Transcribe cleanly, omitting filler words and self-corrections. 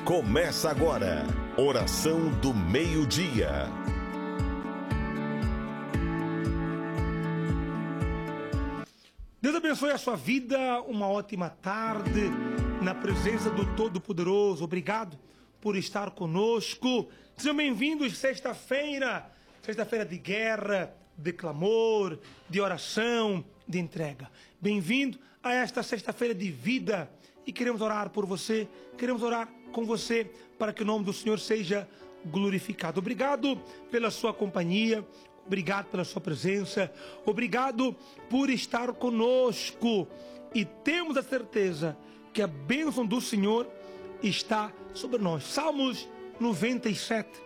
Começa agora, Oração do Meio-Dia. Deus abençoe a sua vida, uma ótima tarde na presença do Todo-Poderoso. Obrigado por estar conosco. Sejam bem-vindos sexta-feira de guerra, de clamor, de oração, de entrega. Bem-vindo a esta sexta-feira de vida e queremos orar por você, queremos orar com você para que o nome do Senhor seja glorificado. Obrigado pela sua companhia, obrigado pela sua presença, obrigado por estar conosco e temos a certeza que a bênção do Senhor está sobre nós. Salmos 97,